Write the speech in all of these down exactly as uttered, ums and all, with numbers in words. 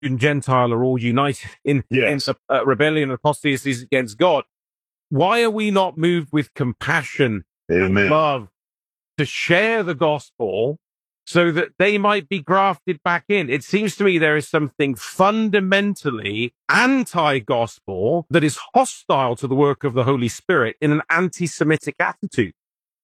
and Gentile are all united in, Yes. in uh, rebellion and apostasy against God. Why are we not moved with compassion Amen. and love to share the gospel so that they might be grafted back in? It seems to me there is something fundamentally anti-gospel that is hostile to the work of the Holy Spirit in an anti-Semitic attitude.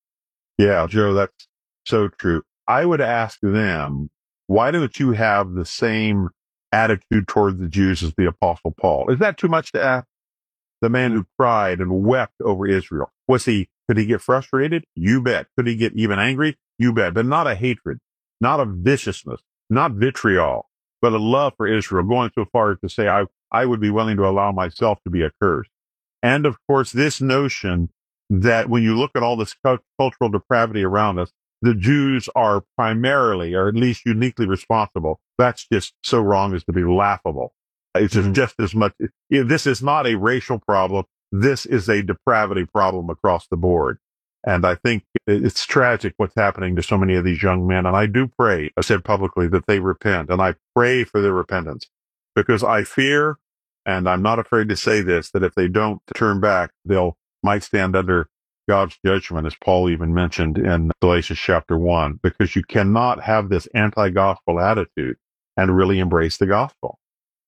Yeah, Joe, that's so true. I would ask them, why don't you have the same attitude toward the Jews as the Apostle Paul? Is that too much to ask? The man who cried and wept over Israel. Was he, could he get frustrated? You bet. Could he get even angry? You bet. But not a hatred, not a viciousness, not vitriol, but a love for Israel, going so far as to say, I, I would be willing to allow myself to be accursed. And of course, this notion that when you look at all this cultural depravity around us, the Jews are primarily, or at least uniquely responsible. That's just so wrong as to be laughable. It's just, just as much. You know, this is not a racial problem. This is a depravity problem across the board. And I think it's tragic what's happening to so many of these young men. And I do pray, I said publicly, that they repent. And I pray for their repentance because I fear, and I'm not afraid to say this, that if they don't turn back, they'll might stand under God's judgment, as Paul even mentioned in Galatians chapter one, because you cannot have this anti-gospel attitude and really embrace the gospel.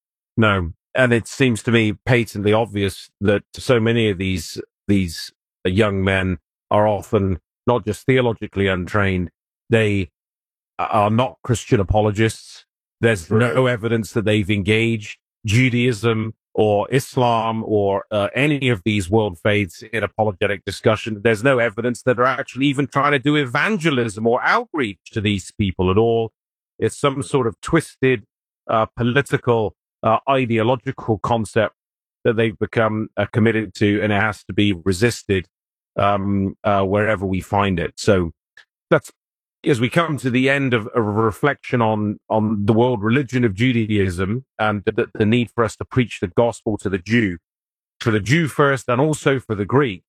No. And it seems to me patently obvious that so many of these, these young men are often not just theologically untrained. They are not Christian apologists. There's no evidence that they've engaged Judaism or Islam or uh, any of these world faiths in apologetic discussion. There's no evidence that are actually even trying to do evangelism or outreach to these people at all. It's some sort of twisted uh, political, uh, ideological concept that they've become uh, committed to, and it has to be resisted um, uh, wherever we find it. So that's, as we come to the end of a reflection on, on the world religion of Judaism and the, the need for us to preach the gospel to the Jew, for the Jew first and also for the Greek,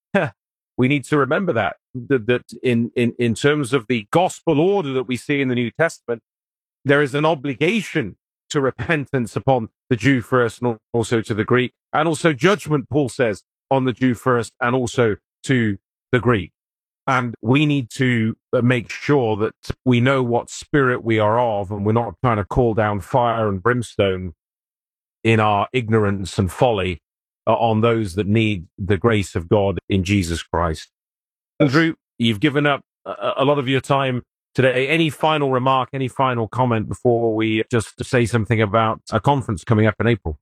we need to remember that, that, that in, in, in terms of the gospel order that we see in the New Testament, there is an obligation to repentance upon the Jew first and also to the Greek, and also judgment, Paul says, on the Jew first and also to the Greek. And we need to make sure that we know what spirit we are of, and we're not trying to call down fire and brimstone in our ignorance and folly uh, on those that need the grace of God in Jesus Christ. Andrew, you've given up a, a lot of your time today. Any final remark, any final comment before we just say something about a conference coming up in April?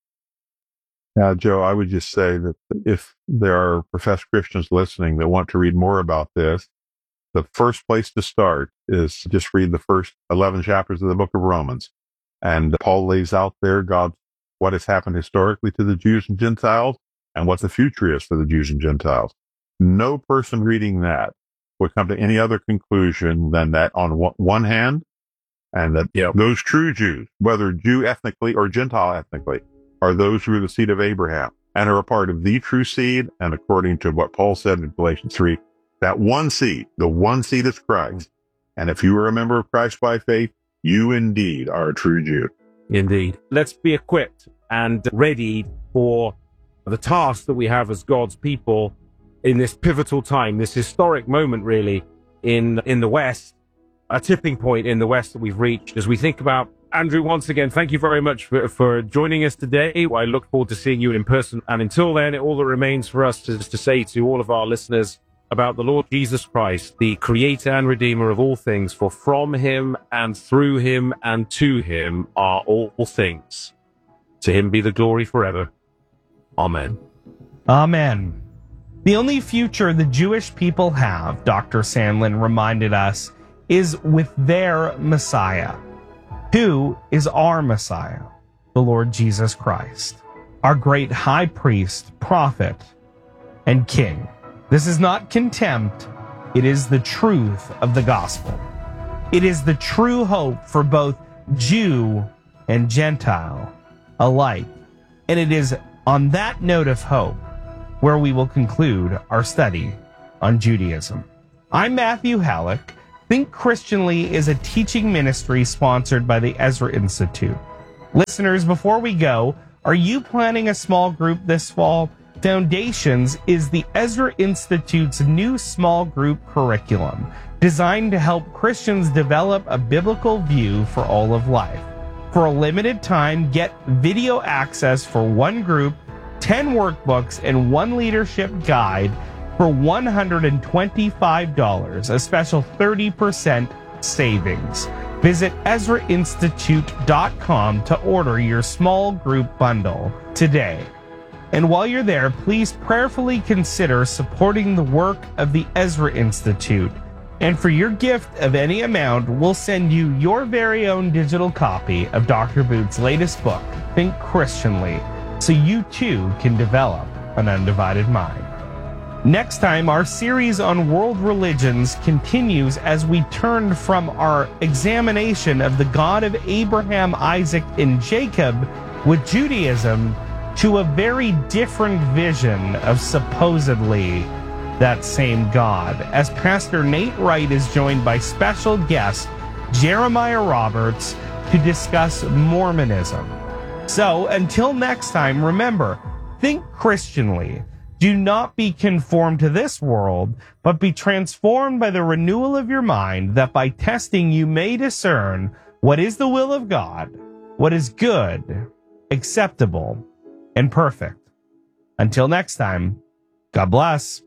Yeah, Joe, I would just say that if there are professed Christians listening that want to read more about this, the first place to start is just read the first eleven chapters of the book of Romans. And Paul lays out there God, what has happened historically to the Jews and Gentiles and what the future is for the Jews and Gentiles. No person reading that would come to any other conclusion than that on one hand, and that yep. those true Jews, whether Jew ethnically or Gentile ethnically, are those who are the seed of Abraham and are a part of the true seed. And according to what Paul said in Galatians three, that one seed, the one seed is Christ. And if you are a member of Christ by faith, you indeed are a true Jew. Indeed. Let's be equipped and ready for the task that we have as God's people in this pivotal time, this historic moment really in, in the West, a tipping point in the West that we've reached as we think about. Andrew, once again, thank you very much for, for joining us today. I look forward to seeing you in person. And until then, all that remains for us is to say to all of our listeners about the Lord Jesus Christ, the creator and redeemer of all things, for from him and through him and to him are all things. To him be the glory forever. Amen. Amen. The only future the Jewish people have, Doctor Sandlin reminded us, is with their Messiah. Who is our Messiah? The Lord Jesus Christ, our great high priest, prophet, and king. This is not contempt. It is the truth of the gospel. It is the true hope for both Jew and Gentile alike. And it is on that note of hope where we will conclude our study on Judaism. I'm Matthew Halleck. Think Christianly is a teaching ministry sponsored by the Ezra Institute. Listeners, before we go, are you planning a small group this fall? Foundations is the Ezra Institute's new small group curriculum designed to help Christians develop a biblical view for all of life. For a limited time, get video access for one group, ten workbooks, and one leadership guide for one hundred twenty-five dollars, a special thirty percent savings. Visit Ezra Institute dot com to order your small group bundle today. And while you're there, please prayerfully consider supporting the work of the Ezra Institute. And for your gift of any amount, we'll send you your very own digital copy of Doctor Boots' latest book, Think Christianly, so you too can develop an undivided mind. Next time, our series on world religions continues as we turn from our examination of the God of Abraham, Isaac, and Jacob with Judaism to a very different vision of supposedly that same God, as Pastor Nate Wright is joined by special guest Jeremiah Roberts to discuss Mormonism. So, until next time, remember, think Christianly. Do not be conformed to this world, but be transformed by the renewal of your mind, that by testing you may discern what is the will of God, what is good, acceptable, and perfect. Until next time, God bless.